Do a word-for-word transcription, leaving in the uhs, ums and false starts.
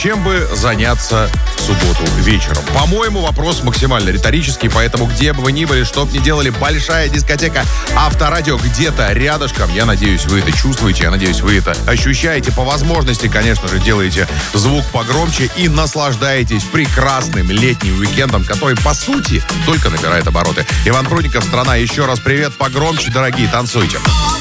чем бы заняться в субботу вечером? По-моему, вопрос максимально риторический, поэтому где бы вы ни были, что бы ни делали, большая дискотека Авторадио где-то рядышком. Я надеюсь, вы это чувствуете, я надеюсь, вы это ощущаете. По возможности, конечно же, делаете звук погромче и наслаждаетесь прекрасным летним уикендом, который, по сути, только набирает обороты. Иван Прудников, страна, еще раз привет, погромче, дорогие, танцуйте.